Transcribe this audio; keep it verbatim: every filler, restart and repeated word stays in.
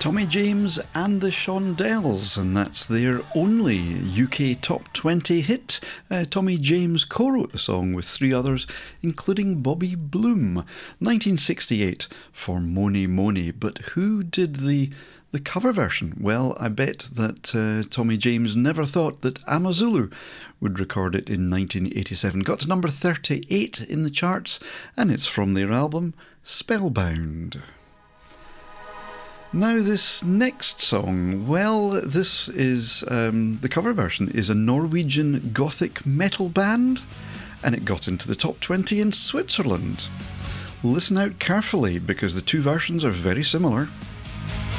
Tommy James and the Shondells, and that's their only U K top twenty hit. Uh, Tommy James co-wrote the song with three others, including Bobby Bloom. nineteen sixty-eight for Mony Mony, but who did the the cover version? Well, I bet that uh, Tommy James never thought that Amazulu would record it in nineteen eighty-seven. Got to number thirty-eight in the charts, and it's from their album Spellbound. Now, this next song, well, this is, um, the cover version is a Norwegian gothic metal band, and it got into the top twenty in Switzerland. Listen out carefully, because the two versions are very similar.